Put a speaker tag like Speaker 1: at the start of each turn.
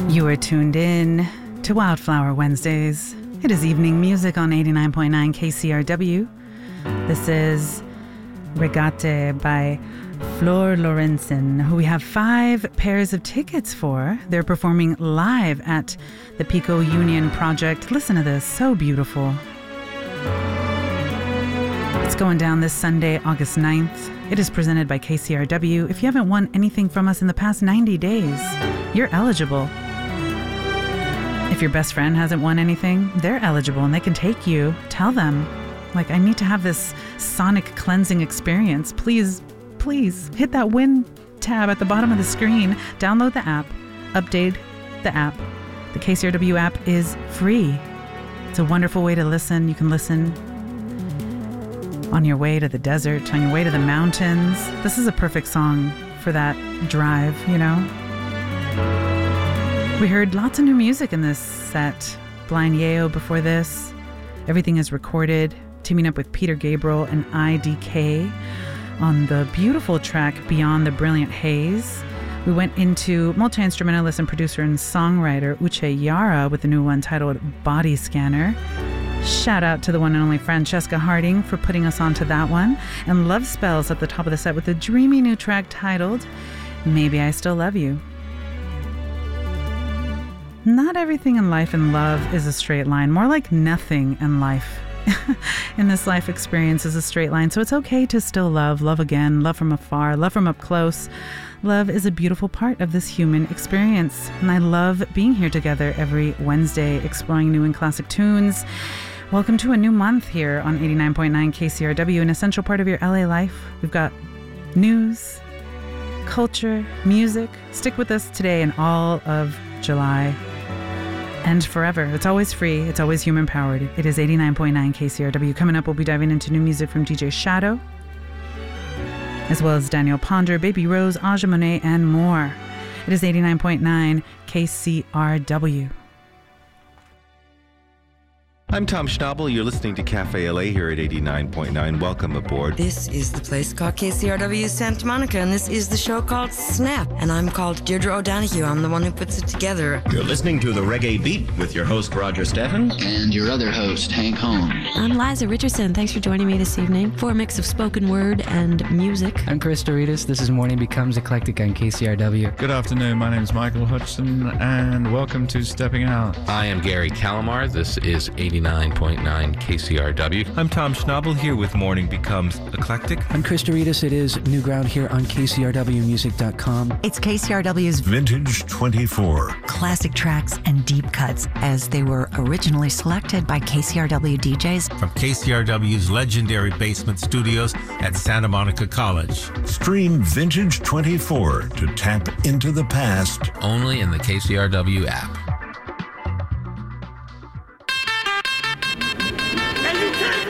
Speaker 1: You are tuned in to Wildflower Wednesdays. It is evening music on 89.9 KCRW. This is Regate by Flor Lorenzen, who we have 5 pairs of tickets for. They're performing live at the Pico Union Project. Listen to this, so beautiful. It's going down this Sunday, August 9th. It is presented by KCRW. If you haven't won anything from us in the past 90 days, you're eligible. If your best friend hasn't won anything, they're eligible and they can take you. Tell them, like, I need to have this sonic cleansing experience. Please hit that win tab at the bottom of the screen. Download the app. Update the app. The KCRW app is free. It's a wonderful way to listen. You can listen on your way to the desert, on your way to the mountains. This is a perfect song for that drive, you know? We heard lots of new music in this set. Blind Yeo before this. Everything is recorded, teaming up with Peter Gabriel and IDK on the beautiful track Beyond the Brilliant Haze. We went into multi-instrumentalist and producer and songwriter Uche Yara with the new one titled Body Scanner. Shout out to the one and only Francesca Harding for putting us onto that one. And Love Spells at the top of the set with a dreamy new track titled Maybe I Still Love You. Not everything in life and love is a straight line. More like nothing in life. In this life experience is a straight line. So it's okay to still love again, love from afar, love from up close. Love is a beautiful part of this human experience. And I love being here together every Wednesday, exploring new and classic tunes. Welcome to a new month here on 89.9 KCRW, an essential part of your LA life. We've got news, culture, music. Stick with us today and all of July. And forever. It's always free. It's always human-powered. It is 89.9 KCRW. Coming up, we'll be diving into new music from DJ Shadow, as well as Daniel Ponder, Baby Rose, Aja Monet, and more. It is 89.9 KCRW.
Speaker 2: I'm Tom Schnabel. You're listening to Cafe LA here at 89.9. Welcome aboard.
Speaker 3: This is the place called KCRW Santa Monica, and this is the show called Snap. And I'm called Deirdre O'Donoghue. I'm the one who puts it together.
Speaker 4: You're listening to The Reggae Beat with your host, Roger Steffens.
Speaker 5: And your other host, Hank Holmes.
Speaker 6: I'm Liza Richardson. Thanks for joining me this evening for a mix of spoken word and music.
Speaker 7: I'm Chris Doritas. This is Morning Becomes Eclectic on KCRW.
Speaker 8: Good afternoon. My name is Michael Hutchison, and welcome to Stepping Out.
Speaker 9: I am Gary Calamar. This is 89.9 KCRW.
Speaker 2: I'm Tom Schnabel here with Morning Becomes Eclectic.
Speaker 7: I'm Chris Doritas. It is New Ground here on KCRWmusic.com.
Speaker 10: It's KCRW's
Speaker 11: Vintage 24.
Speaker 10: Classic tracks and deep cuts as they were originally selected by KCRW DJs.
Speaker 11: From KCRW's legendary basement studios at Santa Monica College. Stream Vintage 24 to tap into the past.
Speaker 9: Only in the KCRW app.